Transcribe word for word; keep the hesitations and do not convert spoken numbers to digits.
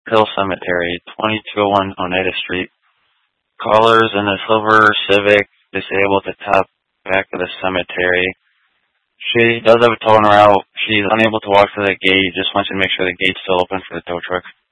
Hill Cemetery, twenty-two oh one Oneida Street. Callers in a silver Civic, disabled at the top back of the cemetery. She does have a tow in her out. She's unable to walk to the gate. Just wants you to make sure the gate's still open for the tow truck.